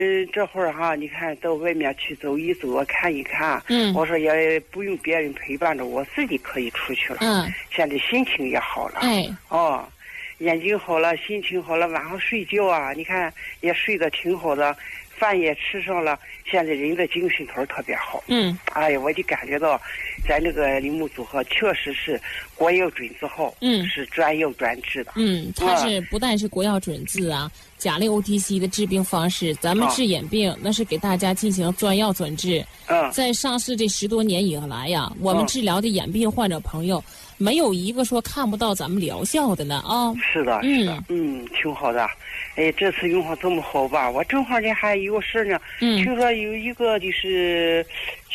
这会儿哈，你看到外面去走一走，看一看。我说也不用别人陪伴着，我自己可以出去了。现在心情也好了。眼睛好了，心情好了，晚上睡觉啊，你看也睡得挺好的，饭也吃上了，现在人的精神头特别好。哎呀，我就感觉到咱这个铃木组合确实是国药准字号，是专药专治的。 它是不但是国药准字啊，甲类 OTC 的治病方式，咱们治眼病那是给大家进行专药专治。在上市这10多年以来呀，我们治疗的眼病患者朋友，没有一个说看不到咱们疗效的呢啊。 是的，是的，挺好的。哎，这次用上这么好吧？我正好呢还有事呢。听说有一个就是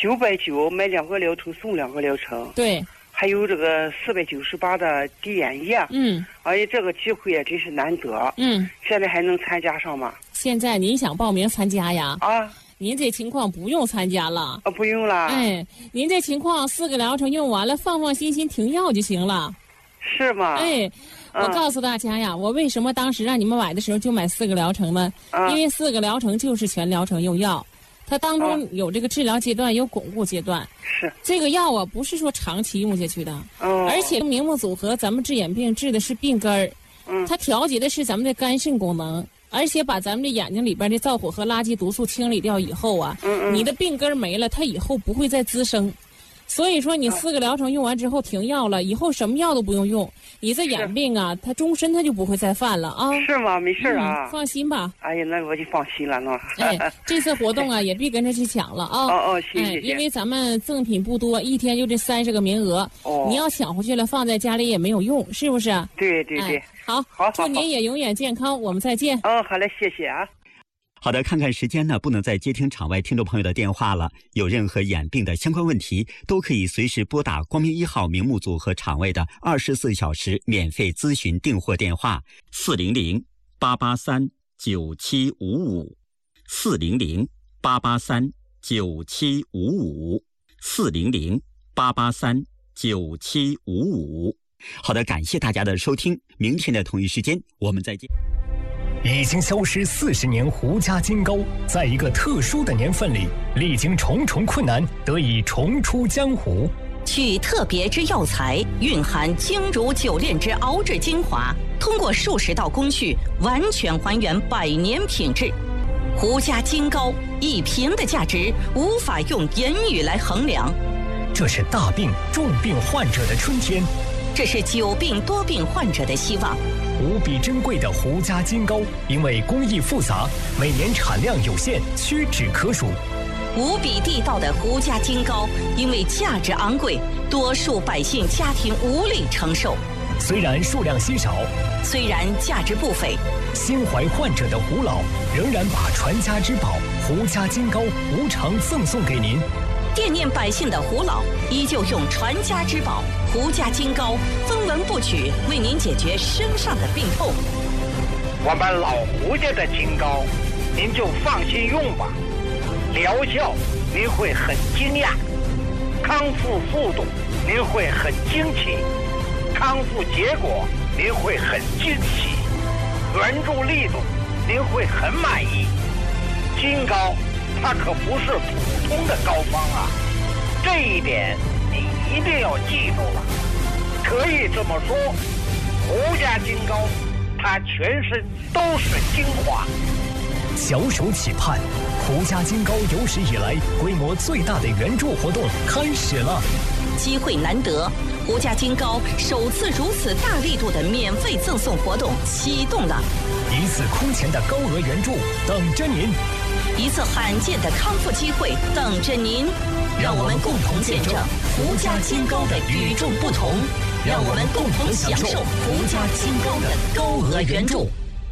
990买2个疗程送2个疗程。 对。 还有这个498的滴眼液。而且这个机会也真是难得。现在还能参加上吗？ 现在您想报名参加呀？您这情况不用参加了。 不用了。 您这情况4个疗程用完了，放放心心停药就行了。 是吗？ 我告诉大家呀，我为什么当时让你们买的时候就买4个疗程呢？因为4个疗程就是全疗程用药，它当中有这个治疗阶段，有巩固阶段。 是这个药啊，不是说长期用下去的。而且明目组合，咱们治眼病治的是病根儿。它调节的是咱们的肝肾功能。而且把咱们这眼睛里边的燥火和垃圾毒素清理掉以后啊，你的病根没了，它以后不会再滋生。所以说你4个疗程用完之后停药了，以后什么药都不用用，你这眼病啊，它终身它就不会再犯了啊。 是吗？没事啊。 放心吧。 哎呀，那我就放心了呢。 这次活动啊，也别跟着去抢了啊。 谢谢。 因为咱们赠品不多，一天就这30个名额。你要抢回去了，放在家里也没有用，是不是？ 对对对。 好，祝您也永远健康，我们再见。 好嘞，谢谢啊。 好的，看看时间呢，不能再接听场外听众朋友的电话了。有任何眼病的相关问题，都可以随时拨打光明1号明目组和场外的24小时免费咨询订货电话401-883-9755，401-883-9755。好的，感谢大家的收听，明天的同一时间我们再见。 已经消失40年胡家金膏，在一个特殊的年份里，历经重重困难，得以重出江湖。 取特别之药材，蕴含精如9炼之熬制精华，通过数10道工序，完全还原100年品质。胡家金膏1瓶的价值，无法用言语来衡量。 这是大病重病患者的春天， 这是久病多病患者的希望。 无比珍贵的胡家金膏，因为工艺复杂，每年产量有限，屈指可数。 无比地道的胡家金膏，因为价值昂贵，多数百姓家庭无力承受。 虽然数量稀少， 虽然价值不菲， 心怀患者的胡老仍然把传家之宝胡家金膏无偿赠送给您。 惦念百姓的胡老依旧用传家之宝胡家金膏分文不取，为您解决身上的病痛。 我们老胡家的金膏，您就放心用吧，疗效您会很惊讶，康复速度您会很惊奇，康复结果您会很惊喜，援助力度您会很满意。金膏它可不是普通的膏方啊，这一点你一定要记住了。可以这么说，胡家金膏它全身都是精华。 小手企盼，胡家金膏有史以来规模最大的援助活动开始了。 机会难得，胡家金膏首次如此大力度的免费赠送活动启动了。 一次空前的高额援助等着您， 一次罕见的康复机会等着您。让我们共同见证胡家金膏的与众不同，让我们共同享受胡家金膏的高额援助。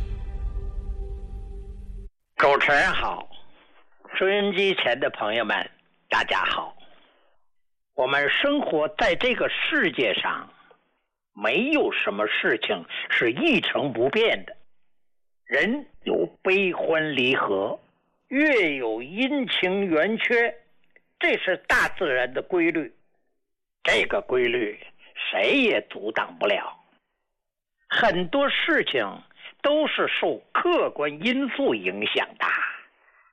主持人好，收音机前的朋友们大家好。我们生活在这个世界上，没有什么事情是一成不变的。人有悲欢离合，月有阴晴圆缺，这是大自然的规律。这个规律谁也阻挡不了。很多事情都是受客观因素影响的。